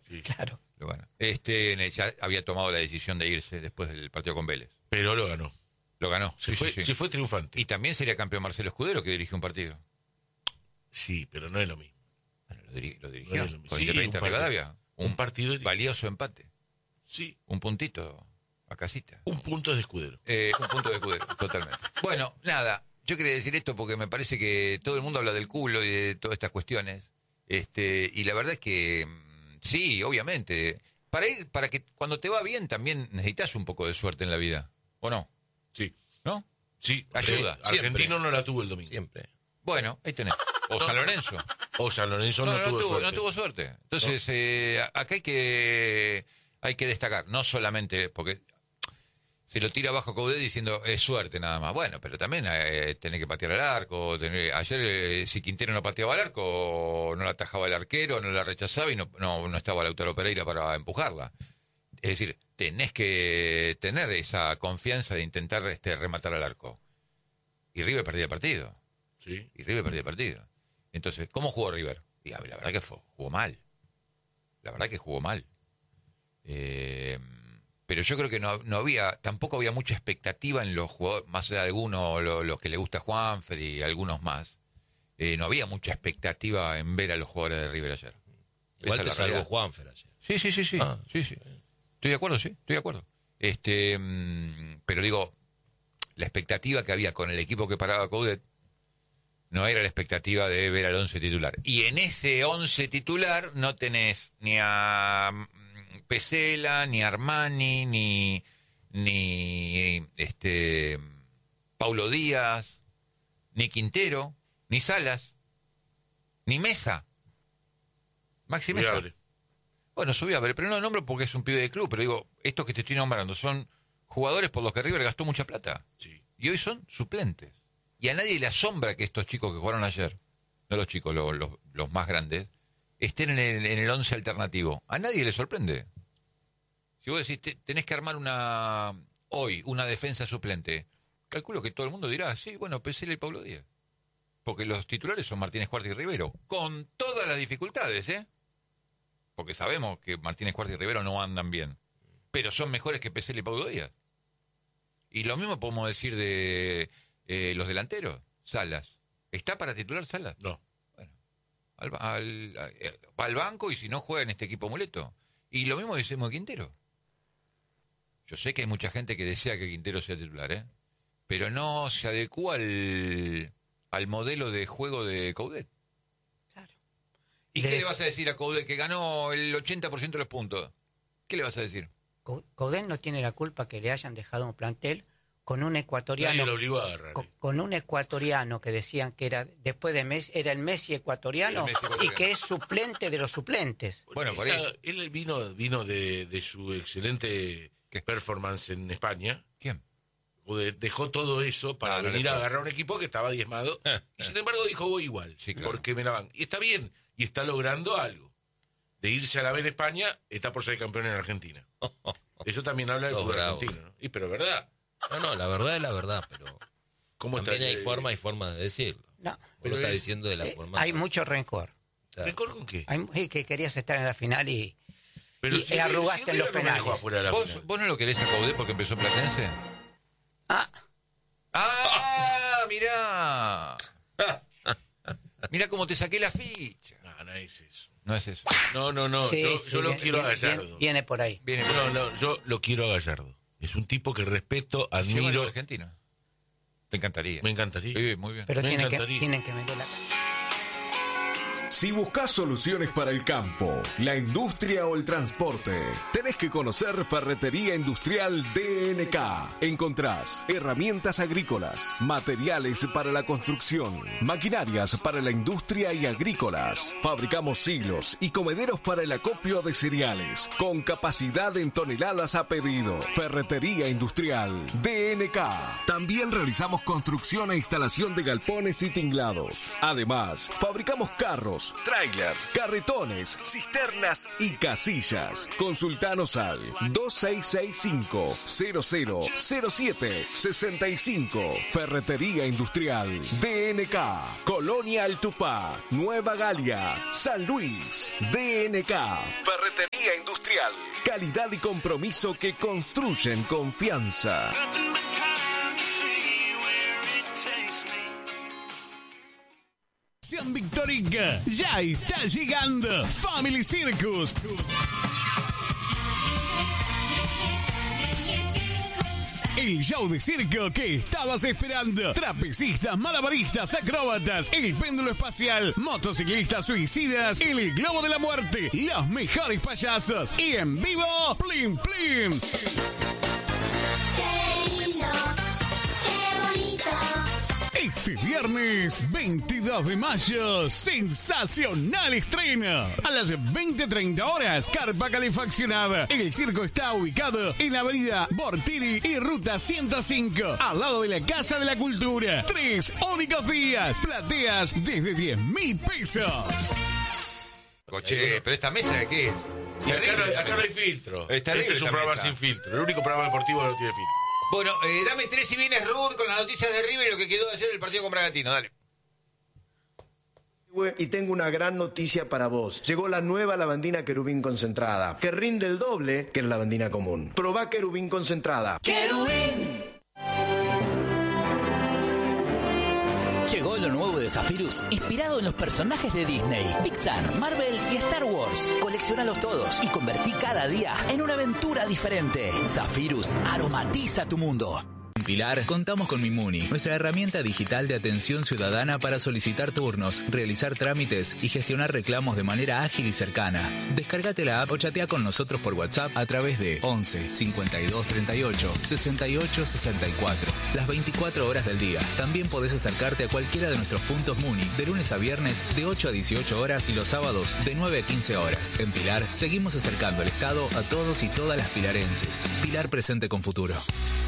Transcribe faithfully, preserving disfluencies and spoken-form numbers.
Sí. Claro. Lo ganó. Este, ya había tomado la decisión de irse después del partido con Vélez. Pero lo ganó. Lo ganó. Se sí, fue, sí, sí. se fue triunfante. Y también sería campeón Marcelo Escudero, que dirigió un partido. Sí, pero no es lo mismo. Bueno, lo, diri- lo No dirigió. es lo mismo. Con Sí, Independiente un partido. Rivadavia. Un, un partido. De... valioso empate. Sí. Un puntito a casita. Un punto de Escudero. Eh, un punto de Escudero, totalmente. Bueno, nada. Yo quería decir esto porque me parece que todo el mundo habla del culo y de todas estas cuestiones. Este, y la verdad es que sí, obviamente. Para ir, para que cuando te va bien también necesitas un poco de suerte en la vida. ¿O no? Sí. ¿No? Sí. Ayuda. Eh, Argentino no la tuvo el domingo. Siempre. Bueno, ahí tenés. O San Lorenzo. O San Lorenzo No, no, no, tuvo, tuvo, suerte. no tuvo suerte. Entonces, no. eh, acá hay que hay que destacar, no solamente porque se lo tira abajo Coudet diciendo es suerte nada más. Bueno, pero también eh, tenés que patear al arco. Tener, ayer, eh, si Quintero no pateaba al arco, no la atajaba el arquero, no la rechazaba y no, no, no estaba Lautaro Pereira para empujarla. Es decir, tenés que tener esa confianza de intentar este, rematar al arco. Y River perdía el partido. Sí. Y River perdía el partido. Entonces, ¿cómo jugó River? Y la verdad que fue, jugó mal. La verdad que jugó mal. Eh, pero yo creo que no, no había, tampoco había mucha expectativa en los jugadores, más allá de algunos, los, los que le gusta Juanfer y algunos más. Eh, no había mucha expectativa en ver a los jugadores de River ayer. Igual te salvó Juanfer ayer. Sí, sí, sí, sí. Ah. sí, sí. Estoy de acuerdo, sí, estoy de acuerdo. Este, pero digo, la expectativa que había con el equipo que paraba Coudet no era la expectativa de ver al once titular. Y en ese once titular no tenés ni a Pesela, ni a Armani, ni, ni este Paulo Díaz, ni Quintero, ni Salas, ni Mesa. Maxi Mesa. Viable. Bueno, subía, pero no lo nombro porque es un pibe de club, pero digo, estos que te estoy nombrando son jugadores por los que River gastó mucha plata. Sí. Y hoy son suplentes. Y a nadie le asombra que estos chicos que jugaron ayer, no los chicos, los, los, los más grandes, estén en el, en el once alternativo. A nadie le sorprende. Si vos decís, te, tenés que armar una hoy, una defensa suplente, calculo que todo el mundo dirá, sí, bueno, Pesela y Paulo Díaz. Porque los titulares son Martínez Cuarta y Rivero, con todas las dificultades, ¿eh? Porque sabemos que Martínez Cuarta y Rivero no andan bien, pero son mejores que Pesela y Paulo Díaz. Y lo mismo podemos decir de eh, los delanteros. Salas. ¿Está para titular Salas? No. Bueno, al, al, va al banco y si no juega en este equipo muleto. Y lo mismo decimos de Quintero. Yo sé que hay mucha gente que desea que Quintero sea titular, ¿eh? Pero no se adecua al, al modelo de juego de Coudet. Claro. ¿Y de... qué le vas a decir a Coudet que ganó el ochenta por ciento de los puntos? ¿Qué le vas a decir? Coudet no tiene la culpa que le hayan dejado un plantel con un ecuatoriano. Nadie lo obligó a agarrar. Con, con un ecuatoriano que decían que era después de Messi, era el Messi ecuatoriano, El Messi ecuatoriano. y que es suplente de los suplentes. Bueno, por Él- eso. Él vino, vino de, de su excelente ¿Qué? performance en España. ¿Quién? O de- dejó todo eso para Ah, no le venir a fue. agarrar un equipo que estaba diezmado. Y sin embargo dijo, voy igual. Sí, claro. Porque me la van. Y está bien. Y está logrando algo. De irse a la B en España, está por ser campeón en Argentina. Eso también habla del Sos fútbol bravo. argentino, ¿no? Y pero es verdad. No, no, la verdad es la verdad, pero ¿Cómo también está? hay forma y forma de decirlo. No, Vos pero lo estás es- diciendo de la eh, forma hay más- mucho rencor. Claro. ¿Rencor con qué? Hay sí, que querías estar en la final y, Pero y arrugaste en los River no me dejó penales. afuera de la ¿Vos, final. ¿Vos no lo querés a Coudet porque empezó en Platense? ah, ¡Ah! Mirá. Mirá cómo te saqué la ficha. No, no es eso. No es eso. No, no, no. sí, yo sí, yo lo viene- quiero a viene- Gallardo. Viene por ahí. Viene por No, ahí. no, yo lo quiero a Gallardo. Es un tipo que respeto, Llévalo a admiro. Argentina. Te encantaría. Me encantaría. Sí, muy bien. Pero Me tienen que, encantaría. tienen que meter la Si buscas soluciones para el campo, la industria o el transporte, tenés que conocer Ferretería Industrial D N K. Encontrás herramientas agrícolas, materiales para la construcción, maquinarias para la industria y agrícolas. Fabricamos siglos y comederos para el acopio de cereales, con capacidad en toneladas a pedido. Ferretería Industrial D N K. También realizamos construcción e instalación de galpones y tinglados. Además, fabricamos carros, trailers, carretones, cisternas y casillas. Consultanos al dos seis seis cinco, cero cero cero siete seis cinco. Ferretería Industrial D N K. Colonia El Tupá, Nueva Galia, San Luis. D N K. Ferretería Ferretería Industrial. Calidad y compromiso que construyen confianza. San Victorica, ya está llegando Family Circus. El show de circo que estabas esperando. Trapecistas, malabaristas, acróbatas, el péndulo espacial, motociclistas suicidas, el globo de la muerte, los mejores payasos y en vivo, Plim Plim. Este viernes veintidós de mayo, sensacional estreno. A las veinte treinta horas, carpa calefaccionada. El circo está ubicado en la avenida Bortini y ruta ciento cinco, al lado de la Casa de la Cultura. Tres únicos días, plateas desde diez mil pesos. Coche, pero esta mesa ¿de qué es? Y acá no, acá no hay filtro. Está este es un programa mesa. sin filtro. El único programa deportivo que no tiene filtro. Bueno, eh, dame tres si vienes, Rubén, con las noticias de River y lo que quedó de ayer el partido con Bragantino. Dale. Y tengo una gran noticia para vos. Llegó la nueva lavandina Querubín concentrada, que rinde el doble que la lavandina común. Probá Querubín concentrada. ¡Querubín! Llegó lo nuevo de Zephyrus, inspirado en los personajes de Disney, Pixar, Marvel y Star Wars. Colecciónalos todos y convertí cada día en una aventura diferente. Zephyrus aromatiza tu mundo. En Pilar, contamos con Mimuni, nuestra herramienta digital de atención ciudadana para solicitar turnos, realizar trámites y gestionar reclamos de manera ágil y cercana. Descárgate la app o chatea con nosotros por WhatsApp a través de once cincuenta y dos treinta y ocho sesenta y ocho sesenta y cuatro, las veinticuatro horas del día. También podés acercarte a cualquiera de nuestros puntos Muni de lunes a viernes de ocho a dieciocho horas y los sábados de nueve a quince horas. En Pilar, seguimos acercando el Estado a todos y todas las pilarenses. Pilar presente con futuro.